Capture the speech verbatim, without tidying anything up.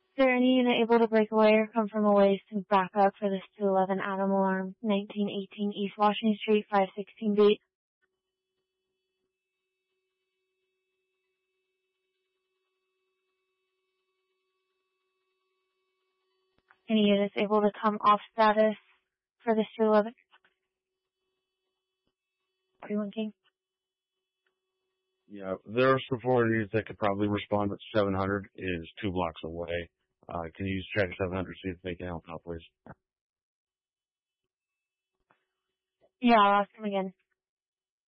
Is there any unit able to break away or come from a ways to back up for this two eleven Adam Alarm, nineteen eighteen East Washington Street, five sixteen beat? Any units able to come off status for this two eleven? Everyone King? Yeah, there are some forwarders that could probably respond, but seven hundred is two blocks away. Uh, can you use check seven hundred, see if they can help out, please? Yeah, I'll ask him again.